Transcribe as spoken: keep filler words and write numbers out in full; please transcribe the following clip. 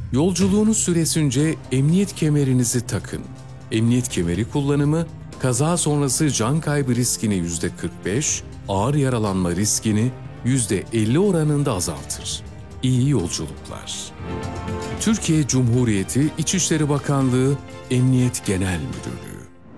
Yolculuğunuz süresince emniyet kemerinizi takın. Emniyet kemeri kullanımı, kaza sonrası can kaybı riskini yüzde kırk beş, ağır yaralanma riskini yüzde elli oranında azaltır. İyi yolculuklar. Türkiye Cumhuriyeti İçişleri Bakanlığı Emniyet Genel Müdürlüğü